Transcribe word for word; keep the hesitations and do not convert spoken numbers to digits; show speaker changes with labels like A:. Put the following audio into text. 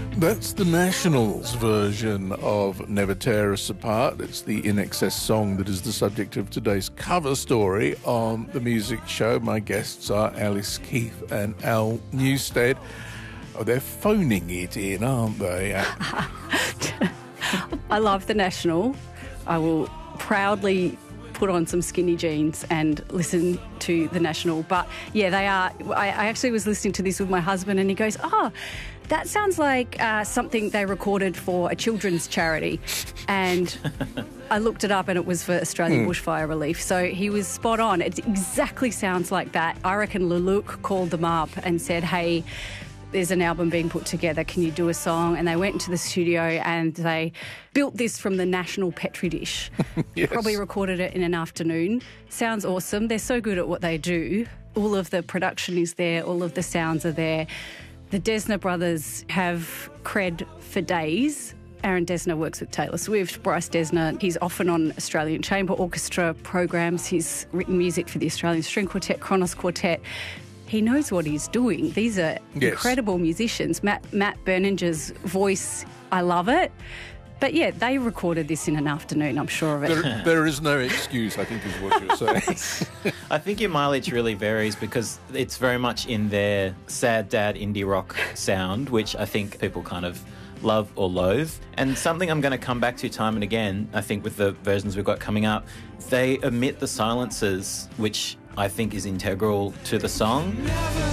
A: That's the Nationals version of Never Tear Us Apart. It's the In Excess song that is the subject of today's cover story on The Music Show. My guests are Alice Keith and Al Newstead. Oh, they're phoning it in, aren't they?
B: I love the National. I will proudly put on some skinny jeans and listen to the National. But yeah, they are. I, I actually was listening to this with my husband and he goes, oh, that sounds like uh, something they recorded for a children's charity. And I looked it up and it was for Australian mm. bushfire relief. So he was spot on. It exactly sounds like that. I reckon Leluc called them up and said, hey, there's an album being put together, can you do a song? And they went into the studio and they built this from the National Petri dish. Yes. Probably recorded it in an afternoon. Sounds awesome. They're so good at what they do. All of the production is there, all of the sounds are there. The Dessner brothers have cred for days. Aaron Dessner works with Taylor Swift. Bryce Dessner, he's often on Australian Chamber Orchestra programs. He's written music for the Australian String Quartet, Kronos Quartet. He knows what he's doing. These are yes. incredible musicians. Matt, Matt Berninger's voice, I love it. But yeah, they recorded this in an afternoon, I'm sure of it.
A: There, there is no excuse, I think is what you're saying.
C: I think your mileage really varies because it's very much in their sad dad indie rock sound, which I think people kind of love or loathe. And something I'm going to come back to time and again, I think with the versions we've got coming up, they omit the silences, which I think is integral to the song.